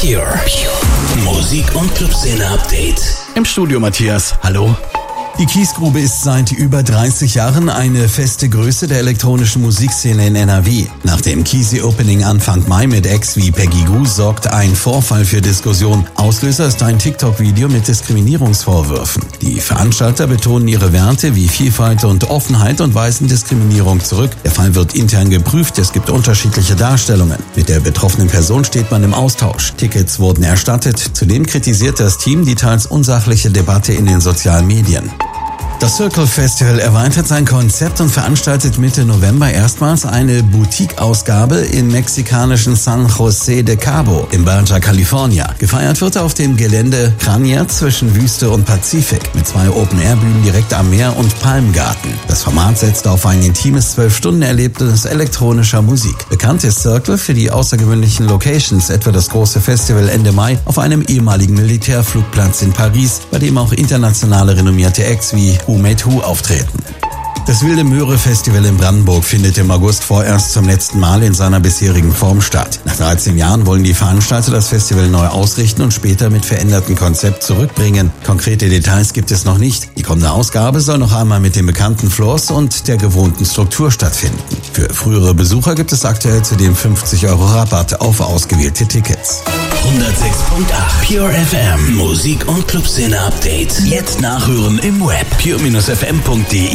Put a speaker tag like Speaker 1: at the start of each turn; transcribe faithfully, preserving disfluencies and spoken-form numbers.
Speaker 1: Pure. Pure. Musik und Clubszene Update.
Speaker 2: Im Studio Matthias. Hallo. Die Kiesgrube ist seit über dreißig Jahren eine feste Größe der elektronischen Musikszene in N R W. Nach dem Kiesi-Opening Anfang Mai mit Acts wie Peggy Gou sorgt ein Vorfall für Diskussion. Auslöser ist ein TikTok-Video mit Diskriminierungsvorwürfen. Die Veranstalter betonen ihre Werte wie Vielfalt und Offenheit und weisen Diskriminierung zurück. Der Fall wird intern geprüft, es gibt unterschiedliche Darstellungen. Mit der betroffenen Person steht man im Austausch. Tickets wurden erstattet. Zudem kritisiert das Team die teils unsachliche Debatte in den sozialen Medien. Das Circle Festival erweitert sein Konzept und veranstaltet Mitte November erstmals eine Boutique-Ausgabe im mexikanischen San José de Cabo in Baja California. Gefeiert wird auf dem Gelände Crania zwischen Wüste und Pazifik mit zwei Open-Air-Bühnen direkt am Meer und Palmgarten. Das Format setzt auf ein intimes zwölf-Stunden-Erlebnis elektronischer Musik. Bekannt ist Circle für die außergewöhnlichen Locations, etwa das große Festival Ende Mai auf einem ehemaligen Militärflugplatz in Paris, bei dem auch internationale renommierte Acts wie Who Made Who auftreten. Das Wilde Möhre Festival in Brandenburg findet im August vorerst zum letzten Mal in seiner bisherigen Form statt. Nach dreizehn Jahren wollen die Veranstalter das Festival neu ausrichten und später mit verändertem Konzept zurückbringen. Konkrete Details gibt es noch nicht. Die kommende Ausgabe soll noch einmal mit den bekannten Floors und der gewohnten Struktur stattfinden. Für frühere Besucher gibt es aktuell zudem fünfzig Euro Rabatt auf ausgewählte Tickets.
Speaker 1: hundertsechs Komma acht Pure F M. Musik und Clubszene Update. Jetzt nachhören im Web. pure Bindestrich f m punkt d e